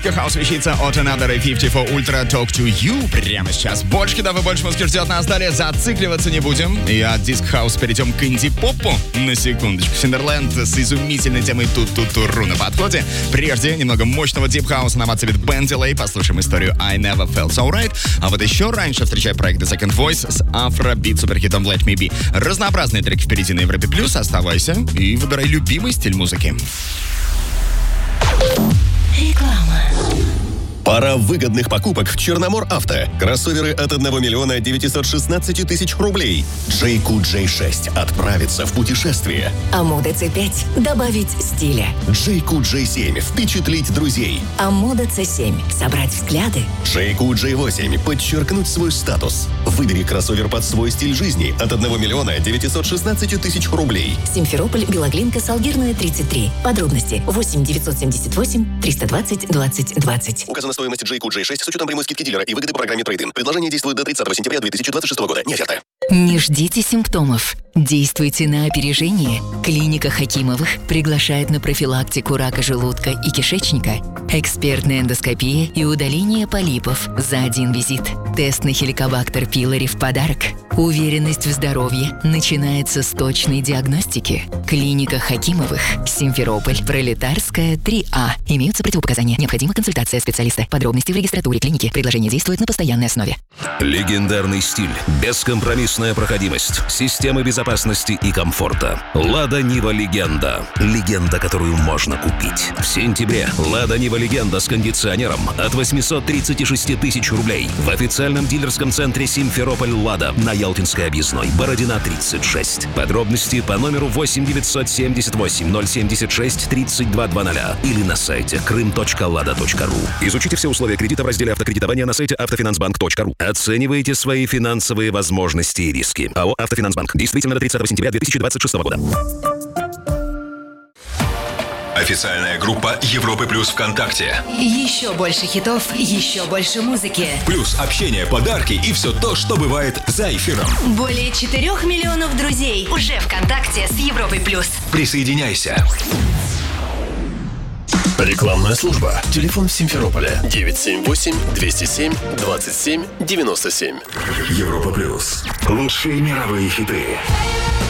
Российская хаус-вещица от Another 54 Ultra Talk to You прямо сейчас. Больше хитов и больше музыки ждет нас далее. Зацикливаться не будем. И от диск-хаус перейдем к инди-попу. На секундочку. Синдерленд с изумительной темой «Ту-ту-ту-ру» на подходе. Прежде немного мощного дип-хауса нам отцепит Ben Delay. Послушаем историю I Never Felt So Right. А вот еще раньше встречай проект The Second Voice с афро-бит-суперхитом Let Me Be. Разнообразные треки впереди на Европе+. Оставайся и выбирай любимый стиль музыки. Реклама. Пора выгодных покупок в Черномор Авто. Кроссоверы от 1 миллиона 916 тысяч рублей. JQ-J6 отправится в путешествие. Амода C5 добавить стиля. JQ-J7 впечатлить друзей. Амода C7 собрать взгляды. JQ-J8 подчеркнуть свой статус. Выбери кроссовер под свой стиль жизни от 1 миллиона 916 тысяч рублей. Симферополь, Белоглинка, Салгирная, 33. Подробности 8 978 320 20 20. Указана стоимость JQ-J6 с учетом прямой скидки дилера и выгоды по программе трейд-ин. Предложение действует до 30 сентября 2026 года. Не оферта. Не ждите симптомов. Действуйте на опережение. Клиника Хакимовых приглашает на профилактику рака желудка и кишечника, экспертная эндоскопия и удаление полипов за один визит. Тест на хеликобактер пилори в подарок. Уверенность в здоровье начинается с точной диагностики. Клиника Хакимовых, Симферополь, Пролетарская, 3А. Имеются противопоказания. Необходима консультация специалиста. Подробности в регистратуре клиники. Предложение действует на постоянной основе. Легендарный стиль, бескомпромиссная проходимость, системы безопасности и комфорта. Лада Нива Легенда. Легенда, которую можно купить. В сентябре Лада Нива Легенда с кондиционером от 836 тысяч рублей в официальном дилерском центре Симферополь Лада на Ялтинской объездной, Бородина 36. Подробности по номеру 8 978 076 3220 или на сайте krym.lada.ru. Изучите все условия кредита в разделе автокредитования на сайте автофинансбанк.ру. Оценивайте свои финансовые возможности и риски. АО «Автофинансбанк». Действительно до 30 сентября 2026 года. Официальная группа Европы Плюс ВКонтакте. Еще больше хитов, еще больше музыки. Плюс общение, подарки и все то, что бывает за эфиром. Более 4 миллионов друзей уже ВКонтакте с Европой Плюс. Присоединяйся. Рекламная служба. Телефон в Симферополе 978-207-27-97. Европа Плюс. Лучшие мировые хиты.